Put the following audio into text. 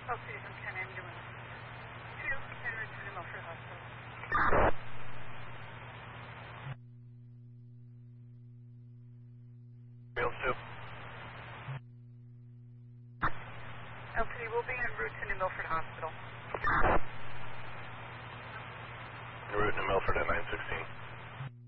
Okay, from 10 ambulance. 2, 10 to the Milford Hospital. Wheels 2. LTD will be en route to New Milford Hospital. En route to Milford at 9:16.